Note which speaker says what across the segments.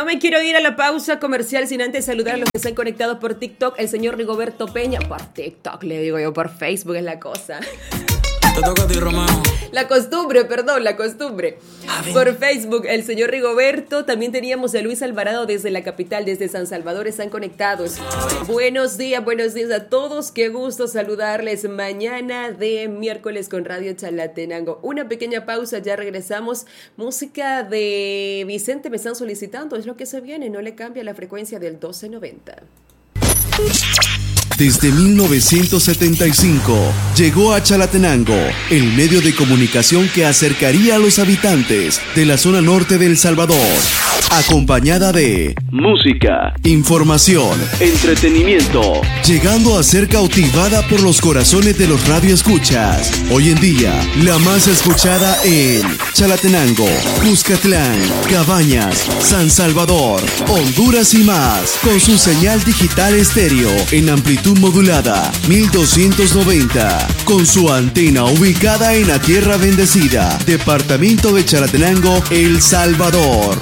Speaker 1: No me quiero ir a la pausa comercial sin antes saludar a los que se han conectado por TikTok. El señor Rigoberto Peña, por TikTok, le digo yo, por Facebook es la cosa.
Speaker 2: Te toca a ti, Romeo.
Speaker 1: La costumbre. Por Facebook, el señor Rigoberto. También teníamos a Luis Alvarado desde la capital, desde San Salvador. Están conectados. Buenos días a todos. Qué gusto saludarles mañana de miércoles con Radio Chalatenango. Una pequeña pausa, ya regresamos. Música de Vicente me están solicitando. Es lo que se viene, no le cambia la frecuencia del 1290.
Speaker 3: Desde 1975 llegó a Chalatenango el medio de comunicación que acercaría a los habitantes de la zona norte de El Salvador, acompañada de música, información, entretenimiento, llegando a ser cautivada por los corazones de los radioescuchas. Hoy en día, la más escuchada en Chalatenango, Cuscatlán, Cabañas, San Salvador, Honduras y más, con su señal digital estéreo en amplitud modulada 1290, con su antena ubicada en la tierra bendecida, departamento de Chalatenango, El Salvador.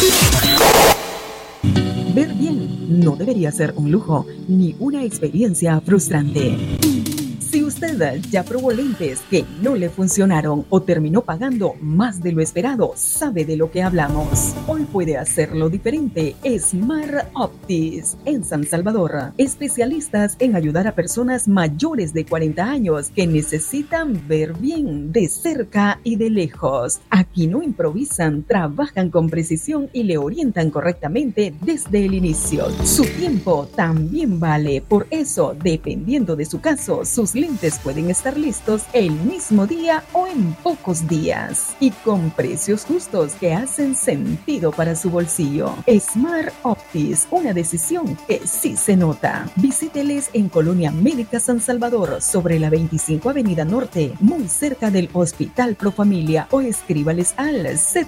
Speaker 4: Ver bien no debería ser un lujo ni una experiencia frustrante. Si usted ya probó lentes que no le funcionaron o terminó pagando más de lo esperado, sabe de lo que hablamos. Hoy puede hacerlo diferente. Smart Optics en San Salvador. Especialistas en ayudar a personas mayores de 40 años que necesitan ver bien de cerca y de lejos. Aquí no improvisan, trabajan con precisión y le orientan correctamente desde el inicio. Su tiempo también vale. Por eso, dependiendo de su caso, sus lentes pueden estar listos el mismo día o en pocos días y con precios justos que hacen sentido para su bolsillo. Smart Optics, una decisión que sí se nota. Visíteles en Colonia Médica San Salvador, sobre la 25 Avenida Norte, muy cerca del Hospital Profamilia, o escríbales al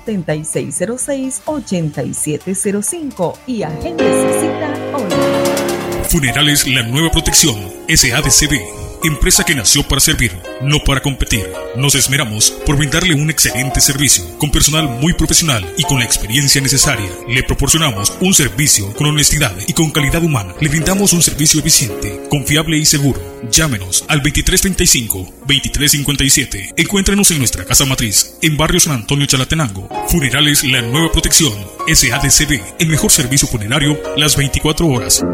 Speaker 4: 7606-8705 y agende su cita online.
Speaker 5: Funerales La Nueva Protección, SADCB. Empresa que nació para servir, no para competir. Nos esmeramos por brindarle un excelente servicio, con personal muy profesional y con la experiencia necesaria. Le proporcionamos un servicio con honestidad y con calidad humana. Le brindamos un servicio eficiente, confiable y seguro. Llámenos al 2335-2357. Encuéntrenos en nuestra casa matriz, en Barrio San Antonio, Chalatenango. Funerales La Nueva Protección, SADCB. El mejor servicio funerario las 24 horas.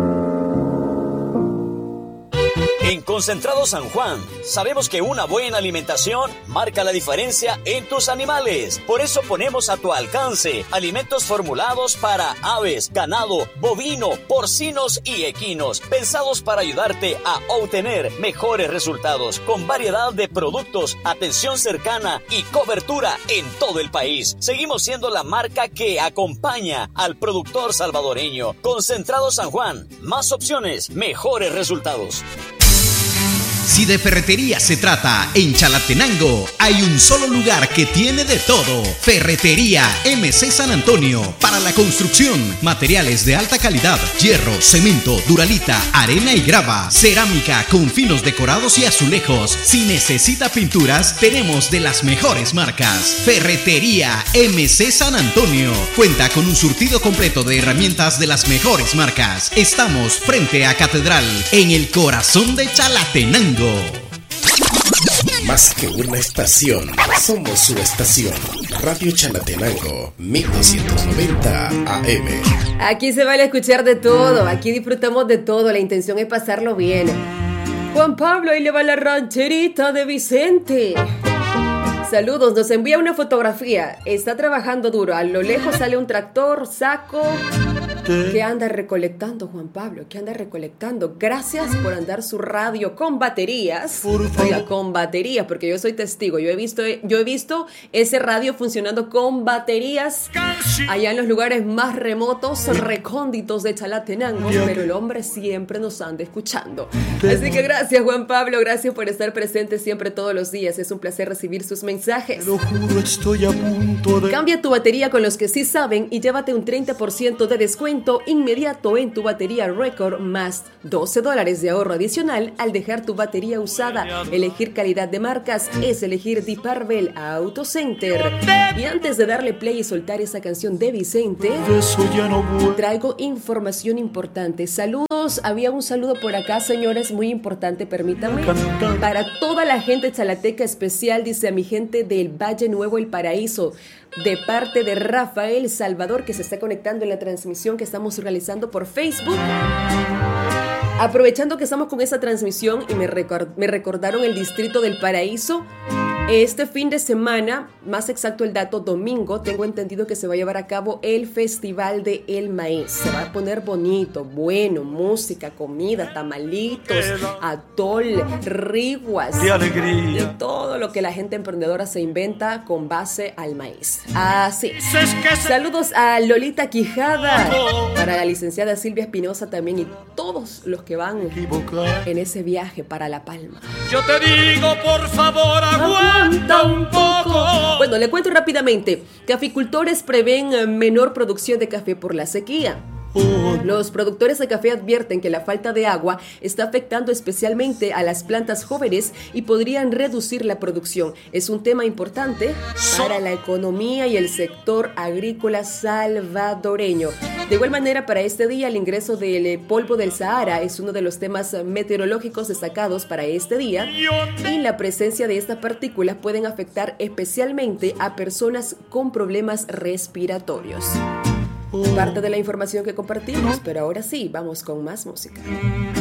Speaker 6: En Concentrado San Juan, sabemos que una buena alimentación marca la diferencia en tus animales. Por eso ponemos a tu alcance alimentos formulados para aves, ganado, bovino, porcinos y equinos, pensados para ayudarte a obtener mejores resultados, con variedad de productos, atención cercana y cobertura en todo el país. Seguimos siendo la marca que acompaña al productor salvadoreño. Concentrado San Juan, más opciones, mejores resultados.
Speaker 7: Si de ferretería se trata, en Chalatenango hay un solo lugar que tiene de todo. Ferretería MC San Antonio. Para la construcción, materiales de alta calidad: hierro, cemento, duralita, arena y grava, cerámica con finos decorados y azulejos. Si necesita pinturas, tenemos de las mejores marcas. Ferretería MC San Antonio. Cuenta con un surtido completo de herramientas de las mejores marcas. Estamos frente a Catedral, en el corazón de Chalatenango.
Speaker 8: Más que una estación, somos su estación. Radio Chalatenango, 1290 AM.
Speaker 1: Aquí se vale escuchar de todo, aquí disfrutamos de todo, la intención es pasarlo bien. Juan Pablo, ahí le va la rancherita de Vicente. Saludos, nos envía una fotografía. Está trabajando duro, a lo lejos sale un tractor, saco. ¿Qué anda recolectando, Juan Pablo? ¿Qué anda recolectando? Gracias por andar su radio con baterías. Oiga, con baterías, porque yo soy testigo. Yo he visto ese radio funcionando con baterías allá en los lugares más remotos, recónditos de Chalatenango, pero el hombre siempre nos anda escuchando. Así que gracias, Juan Pablo, gracias por estar presente siempre todos los días. Es un placer recibir sus mensajes.
Speaker 9: Lo juro, estoy a punto de...
Speaker 1: Cambia tu batería con los que sí saben y llévate un 30% de descuento descuento inmediato en tu batería Record más $12 de ahorro adicional al dejar tu batería usada. Elegir calidad de marcas es elegir Deep Purple Auto Center. Y antes de darle play y soltar esa canción de Vicente, traigo información importante. Saludos, había un saludo por acá, señores, muy importante, permítanme. Para toda la gente chalateca especial, dice a mi gente del Valle Nuevo El Paraíso, de parte de Rafael Salvador, que se está conectando en la transmisión que estamos realizando por Facebook. Aprovechando que estamos con esa transmisión y me recordaron el distrito del Paraíso. Este fin de semana, más exacto el dato, domingo, tengo entendido que se va a llevar a cabo el Festival de El Maíz. Se va a poner bonito, bueno, música, comida, tamalitos, atol, riguas. ¡Qué alegría! Y todo lo que la gente emprendedora se inventa con base al maíz. Así. Saludos a Lolita Quijada, para la licenciada Silvia Espinosa también y todos los que van en ese viaje para La Palma.
Speaker 9: Yo te digo, por favor, aguanta un poco.
Speaker 1: Bueno, le cuento rápidamente. Caficultores prevén menor producción de café por la sequía. Los productores de café advierten que la falta de agua está afectando especialmente a las plantas jóvenes y podrían reducir la producción. Es un tema importante para la economía y el sector agrícola salvadoreño. De igual manera, para este día, el ingreso del polvo del Sahara es uno de los temas meteorológicos destacados para este día, y la presencia de estas partículas pueden afectar especialmente a personas con problemas respiratorios. Parte de la información que compartimos, pero ahora sí, vamos con más música.